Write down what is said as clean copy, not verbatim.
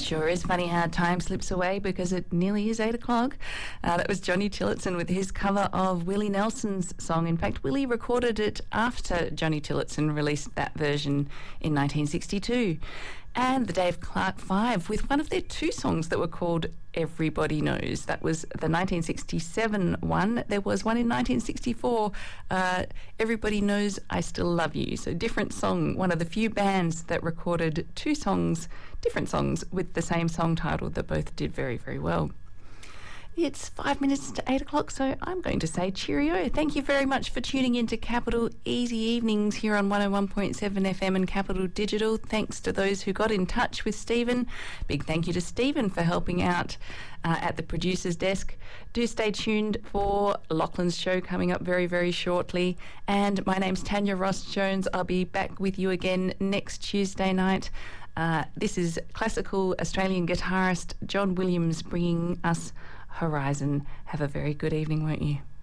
Sure is funny how time slips away because it nearly is 8 o'clock. That was Johnny Tillotson with his cover of Willie Nelson's song. In fact, Willie recorded it after Johnny Tillotson released that version in 1962. And the Dave Clark Five with one of their two songs that were called Everybody Knows. That was the 1967 one. There was one in 1964, Everybody Knows I Still Love You. So different song, one of the few bands that recorded two songs, different songs with the same song title that both did very, very well. It's 5 minutes to 8 o'clock, so I'm going to say cheerio. Thank you very much for tuning in to Capital Easy Evenings here on 101.7 FM and Capital Digital. Thanks to those who got in touch with Stephen. Big thank you to Stephen for helping out at the producer's desk. Do stay tuned for Lachlan's show coming up very, very shortly. And my name's Tanya Ross-Jones. I'll be back with you again next Tuesday night. This is classical Australian guitarist John Williams bringing us Horizon. Have a very good evening, won't you?